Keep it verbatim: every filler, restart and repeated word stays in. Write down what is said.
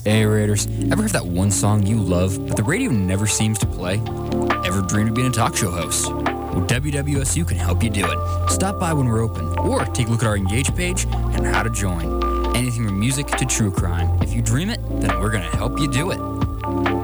Hey Raiders, ever have that one song you love, but the radio never seems to play? Ever dreamed of being a talk show host? Well, W W S U can help you do it. Stop by when we're open, or take a look at our Engage page and how to join. Anything from music to true crime. If you dream it, then we're going to help you do it.